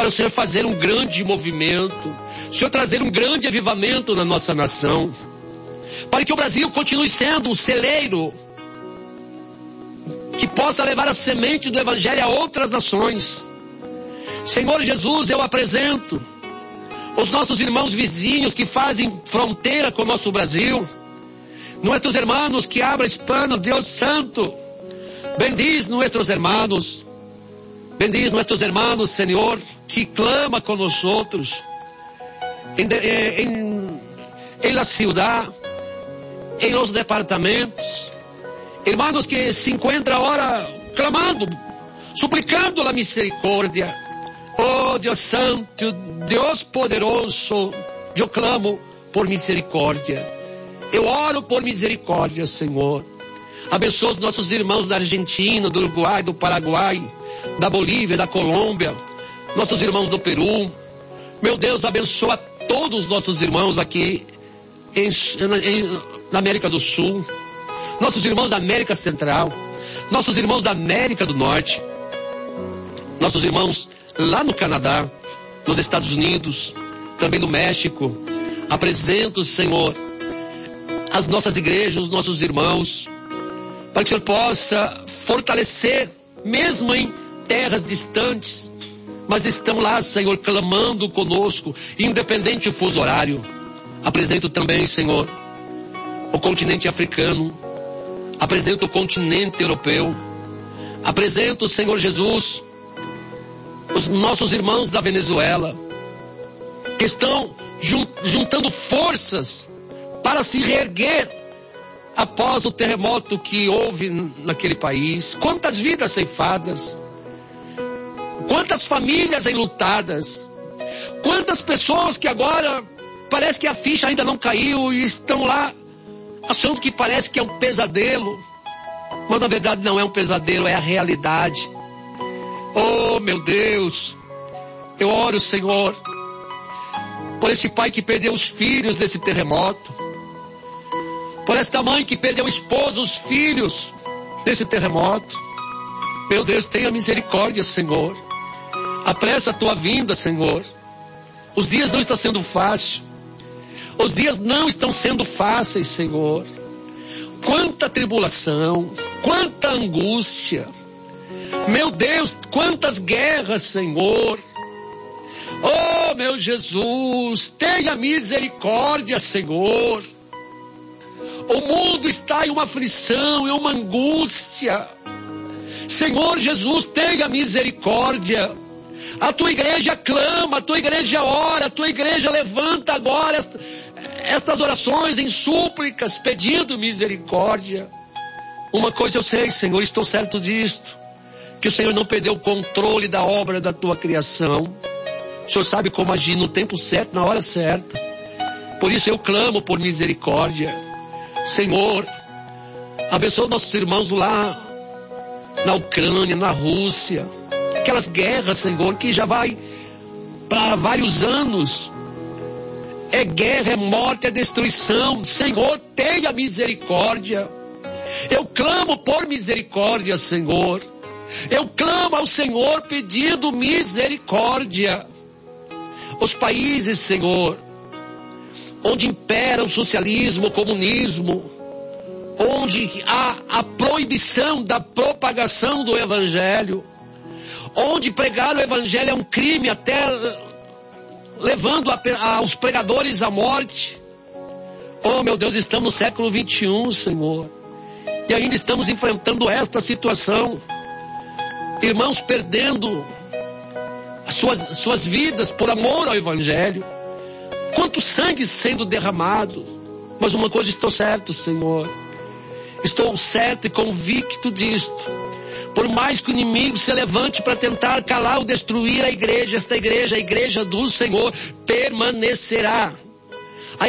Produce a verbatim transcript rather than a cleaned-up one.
o Senhor fazer um grande movimento, o Senhor trazer um grande avivamento na nossa nação, para que o Brasil continue sendo um celeiro que possa levar a semente do Evangelho a outras nações. Senhor Jesus, eu apresento os nossos irmãos vizinhos que fazem fronteira com o nosso Brasil, nossos irmãos que abram hispano, Deus Santo, bendiz nossos irmãos, bendiz nossos irmãos, Senhor, que clama com nós outros, em, em, em la ciudad, em los departamentos, irmãos que se encontram agora clamando, suplicando a misericórdia. Oh Deus Santo, Deus poderoso, eu clamo por misericórdia. Eu oro por misericórdia, Senhor. Abençoa os nossos irmãos da Argentina, do Uruguai, do Paraguai, da Bolívia, da Colômbia, nossos irmãos do Peru. Meu Deus, abençoa todos os nossos irmãos aqui em, em, na América do Sul, nossos irmãos da América Central, nossos irmãos da América do Norte, nossos irmãos lá no Canadá, nos Estados Unidos, também no México. Apresento, Senhor, as nossas igrejas, os nossos irmãos, para que o Senhor possa fortalecer, mesmo em terras distantes, mas estão lá, Senhor, clamando conosco, independente do fuso horário. Apresento também, Senhor, o continente africano, apresento o continente europeu, apresento, Senhor Jesus, os nossos irmãos da Venezuela, que estão juntando forças para se reerguer após o terremoto que houve naquele país. Quantas vidas ceifadas, quantas famílias enlutadas, quantas pessoas que agora parece que a ficha ainda não caiu e estão lá achando que parece que é um pesadelo, mas na verdade não é um pesadelo, é a realidade. Oh meu Deus, eu oro, Senhor, por esse pai que perdeu os filhos nesse terremoto, por esta mãe que perdeu o esposo, os filhos nesse terremoto. Meu Deus, tenha misericórdia, Senhor. Apressa a tua vinda, Senhor. Os dias não estão sendo fáceis. Os dias não estão sendo fáceis, Senhor. Quanta tribulação, quanta angústia. Meu Deus, quantas guerras, Senhor. Oh, meu Jesus, tenha misericórdia, Senhor. O mundo está em uma aflição, em uma angústia. Senhor Jesus, tenha misericórdia. A tua igreja clama, a tua igreja ora, a tua igreja levanta agora esta, estas orações em súplicas, pedindo misericórdia. Uma coisa eu sei, Senhor, estou certo disto, que o Senhor não perdeu o controle da obra da tua criação. O Senhor sabe como agir no tempo certo, na hora certa. Por isso eu clamo por misericórdia. Senhor, abençoa nossos irmãos lá na Ucrânia, na Rússia, aquelas guerras, Senhor, que já vai para vários anos. É guerra, é morte, é destruição. Senhor, tenha misericórdia. Eu clamo por misericórdia, Senhor. Eu clamo ao Senhor pedindo misericórdia. Os países, Senhor, onde impera o socialismo, o comunismo, onde há a proibição da propagação do Evangelho, onde pregar o Evangelho é um crime, até levando a, a, os pregadores à morte. Oh meu Deus, estamos no século vinte e um, Senhor, e ainda estamos enfrentando esta situação. Irmãos perdendo as suas, suas vidas por amor ao Evangelho. Quanto sangue sendo derramado. Mas uma coisa estou certo, Senhor. Estou certo e convicto disto. Por mais que o inimigo se levante para tentar calar ou destruir a igreja, esta igreja, a igreja do Senhor, permanecerá.